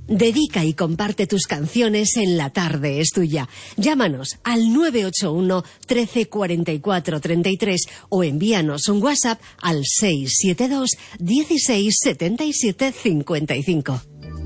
Dedica y comparte tus canciones en La Tarde es Tuya. Llámanos al 981 13 44 33 o envíanos un WhatsApp al 672 16 77 55.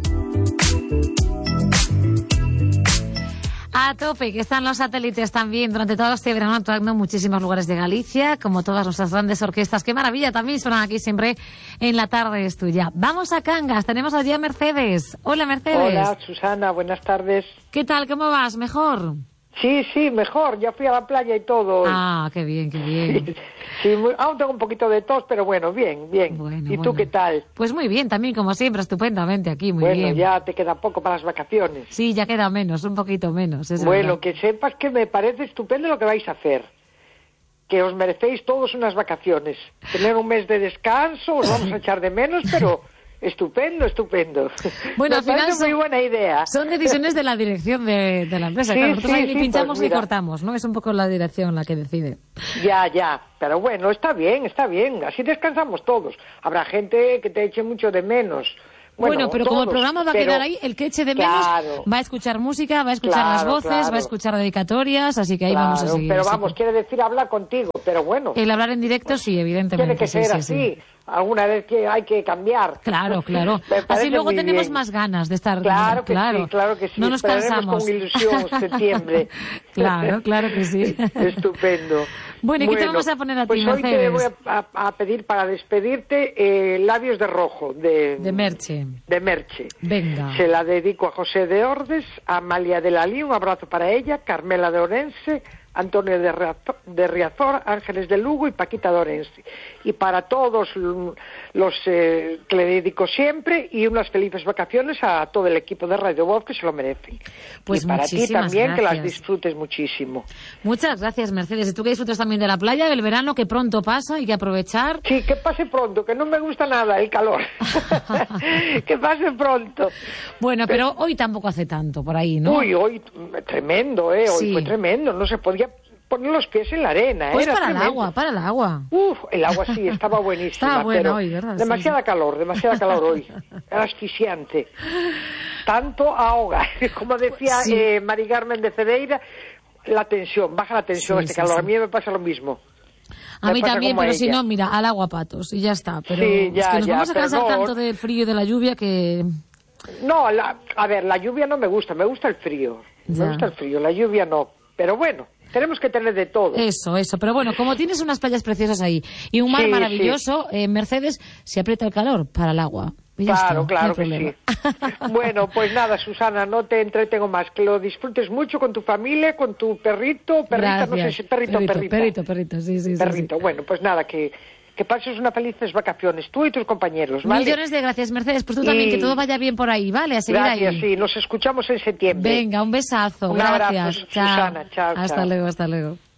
A tope, que están los satélites también durante todo este verano actuando en muchísimos lugares de Galicia, como todas nuestras grandes orquestas. ¡Qué maravilla! También suenan aquí siempre en La Tarde es Tuya. Vamos a Cangas, tenemos allí a Mercedes. Hola, Mercedes. Hola, Susana, buenas tardes. ¿Qué tal? ¿Cómo vas? ¿Mejor? Sí, mejor. Ya fui a la playa y todo. Ah, qué bien, qué bien. Sí, aún tengo un poquito de tos, pero bueno, bien. Bueno, ¿Y tú qué tal? Pues muy bien, también como siempre, estupendamente aquí, muy bien. Bueno, ya te queda poco para las vacaciones. Sí, ya queda menos, un poquito menos. Bueno, que sepas que me parece estupendo lo que vais a hacer. Que os merecéis todos unas vacaciones. Tener un mes de descanso, os vamos a echar de menos, pero... Estupendo. Bueno, al final muy buena idea. Son decisiones de la dirección de la empresa. Sí, claro, nosotros ahí sí, ni pinchamos pues ni cortamos, ¿no? Es un poco la dirección la que decide. Ya. Pero bueno, está bien. Así descansamos todos. Habrá gente que te eche mucho de menos. Bueno, pero todos, como el programa va a quedar ahí, el que eche de menos va a escuchar música, va a escuchar las voces, va a escuchar dedicatorias, así que ahí vamos a seguir. Pero vamos, quiere decir hablar contigo, pero bueno. El hablar en directo, sí, evidentemente. Tiene que ser así. Sí. Alguna vez que hay que cambiar. Claro. Así luego tenemos más ganas de estar. Claro que sí. No nos cansamos. Con ilusión septiembre. Claro que sí. Estupendo. Bueno, ¿y qué te vamos a poner a ti, pues hoy Mercedes? te voy a pedir para despedirte Labios de Rojo, de Merche. Venga. Se la dedico a José de Ordes, a Amalia de Lalí, un abrazo para ella, Carmela de Orense, Antonio de Riazor, Ángeles de Lugo y Paquita de Orense. Y para todos los que le dedico siempre, y unas felices vacaciones a todo el equipo de Radio Voz, que se lo merecen. Pues y para ti también, gracias. Que las disfrutes muchísimo. Muchas gracias, Mercedes. Y tú que disfrutes también de la playa, del verano, que pronto pasa, y que aprovechar. Sí, que pase pronto, que no me gusta nada el calor. Que pase pronto. Bueno, pero hoy tampoco hace tanto por ahí, ¿no? Hoy tremendo, Hoy sí. Fue tremendo, no se podía poner los pies en la arena. Pues era para tremendo. el agua. El agua sí, estaba buenísima. Estaba buena pero hoy, ¿verdad? demasiada calor hoy. Era asfixiante. Tanto ahoga. Como decía Mari Carmen de Cedeira, baja la tensión este calor. A mí me pasa lo mismo. A mí también, pero si no, mira, al agua patos y ya está. Pero es que nos vamos a cansar tanto del frío y de la lluvia que... No, la lluvia no me gusta el frío. Me gusta el frío, la lluvia no. Pero bueno, tenemos que tener de todo. Eso. Pero bueno, como tienes unas playas preciosas ahí y un mar maravilloso, Mercedes, se aprieta el calor para el agua. Claro que sí. Bueno, pues nada, Susana, no te entretengo más. Que lo disfrutes mucho con tu familia, con tu perrito, perrita, no sé si perrito, sí. Perrito, bueno, pues nada, que pases unas felices vacaciones, tú y tus compañeros, ¿vale? Millones de gracias, Mercedes, pues tú también, que todo vaya bien por ahí, ¿vale? A seguir gracias, ahí. Sí, nos escuchamos en septiembre. Venga, un besazo, un gracias. abrazo, Susana, chao. Hasta luego.